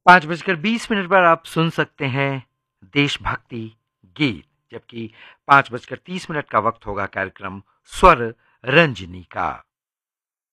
5:20 पर आप सुन सकते हैं देशभक्ति गीत, जबकि 5:30 का वक्त होगा कार्यक्रम स्वर रंजनी का।